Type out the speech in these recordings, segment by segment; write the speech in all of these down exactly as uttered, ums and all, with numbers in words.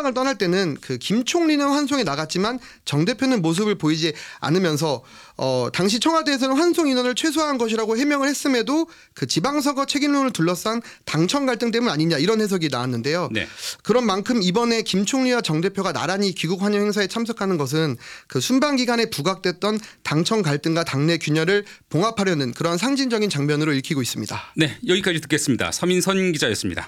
순방을 떠날 때는 그 김 총리는 환송에 나갔지만 정 대표는 모습을 보이지 않으면서 어, 당시 청와대에서는 환송 인원을 최소화한 것이라고 해명을 했음에도 그 지방선거 책임론을 둘러싼 당청 갈등 때문 아니냐 이런 해석이 나왔는데요. 네. 그런 만큼 이번에 김 총리와 정 대표가 나란히 귀국 환영 행사에 참석하는 것은 그 순방 기간에 부각됐던 당청 갈등과 당내 균열을 봉합하려는 그런 상징적인 장면으로 읽히고 있습니다. 네, 여기까지 듣겠습니다. 서민선 기자였습니다.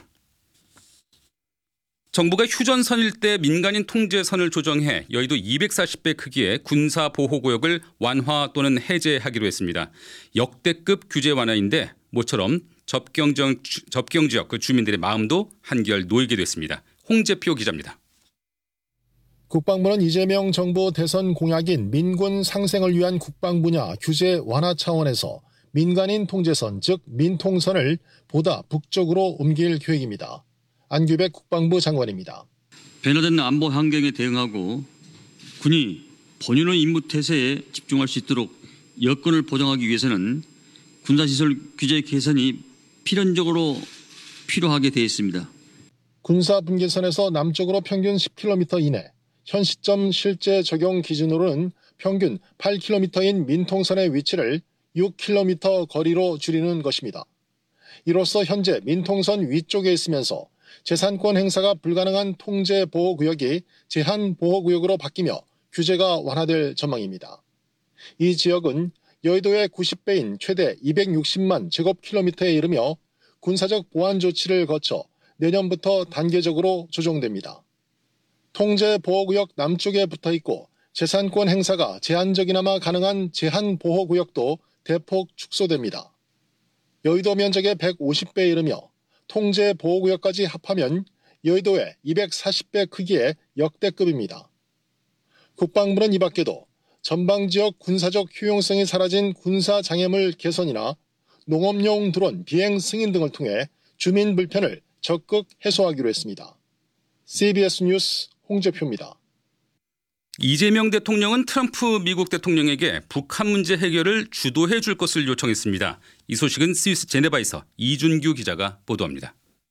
정부가 휴전선일 때 민간인 통제선을 조정해 여의도 이백사십 배 크기의 군사보호구역을 완화 또는 해제하기로 했습니다. 역대급 규제 완화인데 모처럼 접경지역, 접경지역 그 주민들의 마음도 한결 놓이게 됐습니다. 홍재표 기자입니다. 국방부는 이재명 정부 대선 공약인 민군 상생을 위한 국방 분야 규제 완화 차원에서 민간인 통제선 즉 민통선을 보다 북쪽으로 옮길 계획입니다. 안규백 국방부 장관입니다. 변화된 안보 환경에 대응하고 군이 본연의 임무 태세에 집중할 수 있도록 여건을 보장하기 위해서는 군사시설 규제 개선이 필연적으로 필요하게 되어 있습니다. 군사 분계선에서 남쪽으로 평균 십 킬로미터 이내, 현 시점 실제 적용 기준으로는 평균 팔 킬로미터인 민통선의 위치를 육 킬로미터 거리로 줄이는 것입니다. 이로써 현재 민통선 위쪽에 있으면서 재산권 행사가 불가능한 통제보호구역이 제한보호구역으로 바뀌며 규제가 완화될 전망입니다. 이 지역은 여의도의 구십 배인 최대 이백육십만 제곱킬로미터에 이르며 군사적 보안 조치를 거쳐 내년부터 단계적으로 조정됩니다. 통제보호구역 남쪽에 붙어있고 재산권 행사가 제한적이나마 가능한 제한보호구역도 대폭 축소됩니다. 여의도 면적의 백오십 배에 이르며 통제보호구역까지 합하면 여의도의 이백사십 배 크기의 역대급입니다. 국방부는 이 밖에도 전방지역 군사적 효용성이 사라진 군사장애물 개선이나 농업용 드론 비행 승인 등을 통해 주민 불편을 적극 해소하기로 했습니다. 씨비에스 뉴스 홍재표입니다. 이재명 대통령은 트럼프 미국 대통령에게 북한 문제 해결을 주도해 줄 것을 요청했습니다. 이 소식은 스위스 제네바에서 이준규 기자가 보도합니다.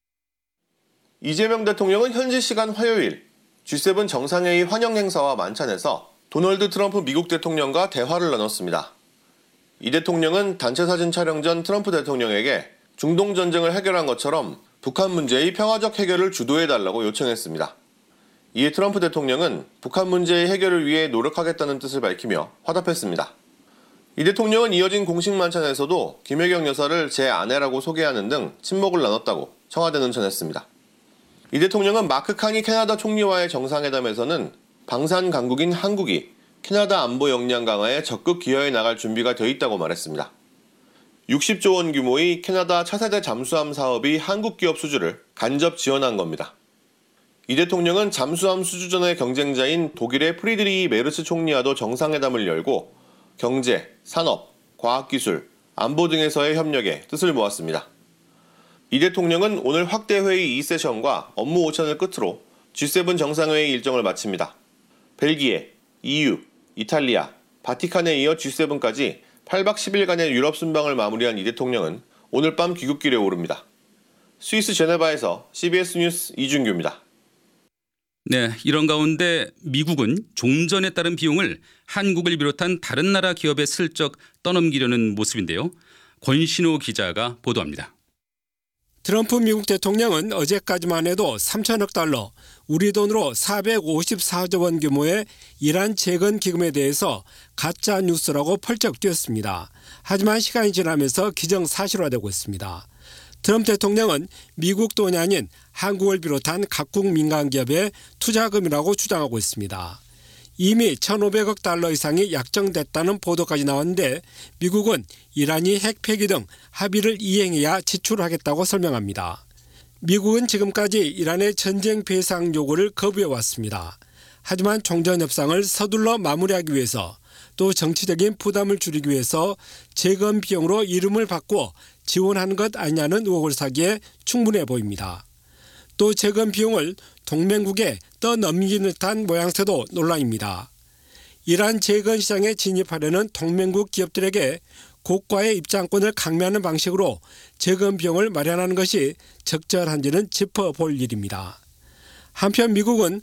이재명 대통령은 현지 시간 화요일 지 세븐 정상회의 환영 행사와 만찬에서 도널드 트럼프 미국 대통령과 대화를 나눴습니다. 이 대통령은 단체 사진 촬영 전 트럼프 대통령에게 중동 전쟁을 해결한 것처럼 북한 문제의 평화적 해결을 주도해달라고 요청했습니다. 이에 트럼프 대통령은 북한 문제의 해결을 위해 노력하겠다는 뜻을 밝히며 화답했습니다. 이 대통령은 이어진 공식 만찬에서도 김혜경 여사를 제 아내라고 소개하는 등 친목을 나눴다고 청와대는 전했습니다. 이 대통령은 마크 카니 캐나다 총리와의 정상회담에서는 방산 강국인 한국이 캐나다 안보 역량 강화에 적극 기여해 나갈 준비가 되어 있다고 말했습니다. 육십조 원 규모의 캐나다 차세대 잠수함 사업이 한국 기업 수주를 간접 지원한 겁니다. 이 대통령은 잠수함 수주전의 경쟁자인 독일의 프리드리히 메르스 총리와도 정상회담을 열고 경제, 산업, 과학기술, 안보 등에서의 협력에 뜻을 모았습니다. 이 대통령은 오늘 확대회의 이 세션과 업무 오찬을 끝으로 지 세븐 정상회의 일정을 마칩니다. 벨기에, 이유, 이탈리아, 바티칸에 이어 지 세븐까지 팔 박 십 일간의 유럽 순방을 마무리한 이 대통령은 오늘 밤 귀국길에 오릅니다. 스위스 제네바에서 씨비에스 뉴스 이준규입니다. 네, 이런 가운데 미국은 종전에 따른 비용을 한국을 비롯한 다른 나라 기업에 슬쩍 떠넘기려는 모습인데요. 권신호 기자가 보도합니다. 트럼프 미국 대통령은 어제까지만 해도 삼천억 달러, 우리 돈으로 사백오십사조 원 규모의 이란 재건 기금에 대해서 가짜 뉴스라고 펄쩍 뛰었습니다. 하지만 시간이 지나면서 기정사실화되고 있습니다. 트럼프 대통령은 미국 돈이 아닌 한국을 비롯한 각국 민간기업의 투자금이라고 주장하고 있습니다. 이미 천오백억 달러 이상이 약정됐다는 보도까지 나왔는데 미국은 이란이 핵 폐기 등 합의를 이행해야 지출하겠다고 설명합니다. 미국은 지금까지 이란의 전쟁 배상 요구를 거부해왔습니다. 하지만 종전 협상을 서둘러 마무리하기 위해서 또 정치적인 부담을 줄이기 위해서 재건 비용으로 이름을 바꿔 지원하는 것 아니냐는 의혹을 사기에 충분해 보입니다. 또 재건 비용을 동맹국에 떠넘기는 듯한 모양새도 논란입니다. 이란 재건 시장에 진입하려는 동맹국 기업들에게 고가의 입장권을 강매하는 방식으로 재건 비용을 마련하는 것이 적절한지는 짚어볼 일입니다. 한편 미국은